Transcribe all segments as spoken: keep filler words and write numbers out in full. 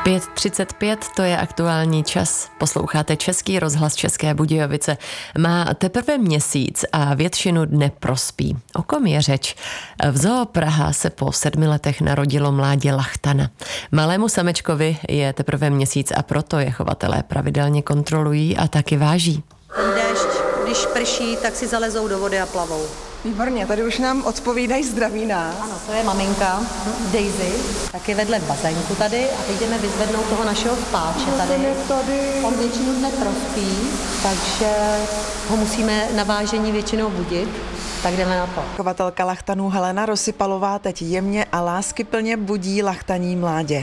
pět třicet pět, to je aktuální čas. Posloucháte Český rozhlas České Budějovice. Má teprve měsíc a většinu dne prospí. O kom je řeč? V Zoo Praha se po sedmi letech narodilo mládě lachtana. Malému samečkovi je teprve měsíc a proto je chovatelé pravidelně kontrolují a taky váží. Déšť, když prší, tak si zalezou do vody a plavou. Výborně, tady už nám odpovídají, zdraví nás. Ano, to je maminka Daisy, taky vedle v bazénku tady a teď jdeme vyzvednout toho našeho spáče tady. tady. On většinu dne prospí, takže ho musíme na vážení většinou budit, tak jdeme na to. Chovatelka lachtanů Helena Rozsypalová teď jemně a láskyplně budí lachtaní mládě.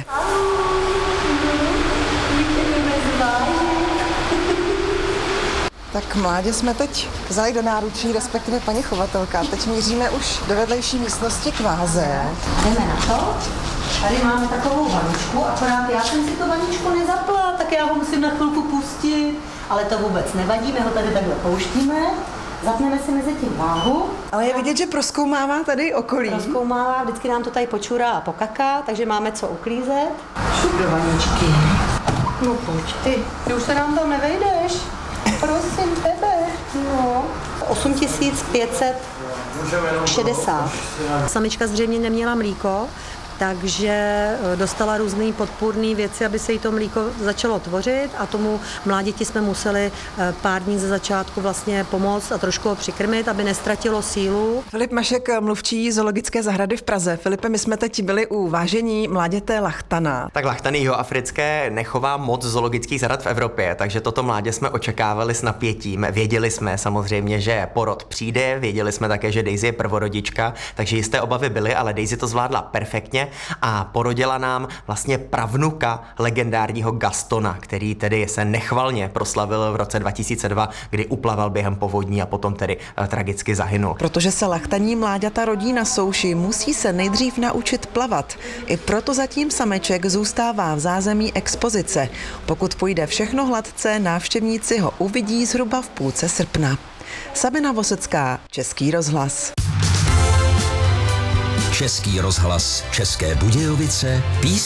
Tak mládě jsme teď vzali do náručí, respektive paní chovatelka. Teď míříme už do vedlejší místnosti k váze. Jdeme na to. Tady máme takovou vaničku, akorát já jsem si to vaničku nezapla, tak já ho musím na chvilku pustit, ale to vůbec nevadí, my ho tady takhle pouštíme. Zapneme si mezi tím váhu. Ale je vidět, že prozkoumává tady okolí. Prozkoumává, vždycky nám to tady počurá a pokaká, takže máme co uklízet. Šup do vaničky. No pojď ty, ty už se nám tam nevejdeš. Prosím tebe. No. osm tisíc pět set šedesát. Samička zřejmě neměla mlíko, takže dostala různé podpůrné věci, aby se jí to mlíko začalo tvořit a tomu mláděti jsme museli pár dní ze začátku vlastně pomoct a trošku ho přikrmit, aby nestratilo sílu. Filip Mašek, mluvčí zoologické zahrady v Praze. Filipe, my jsme teď byli u vážení mláděte lachtana. Tak lachtany jihoafrické nechová moc zoologických zahrad v Evropě, takže toto mládě jsme očekávali s napětím. Věděli jsme samozřejmě, že porod přijde, věděli jsme také, že Daisy je prvorodička, takže jisté obavy byly, ale Daisy to zvládla perfektně a porodila nám vlastně pravnuka legendárního Gastona, který tedy se nechvalně proslavil v roce dva tisíce dva, kdy uplaval během povodní a potom tedy uh, tragicky zahynul. Protože se lachtaní mláďata rodí na souši, musí se nejdřív naučit plavat. I proto zatím sameček zůstává v zázemí expozice. Pokud půjde všechno hladce, návštěvníci ho uvidí zhruba v půlce srpna. Sabina Vosecká, Český rozhlas. Český rozhlas České Budějovice, písně